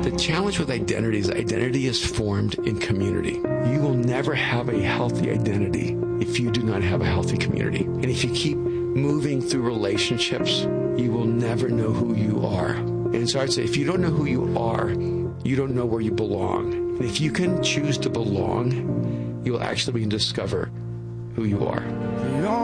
The challenge with identity is formed in community. You will never have a healthy identity if you do not have a healthy community. And if you keep moving through relationships, you will never know who you are. And so I'd say, if you don't know who you are, you don't know where you belong. And if you can choose to belong, you will actually begin to discover who you are.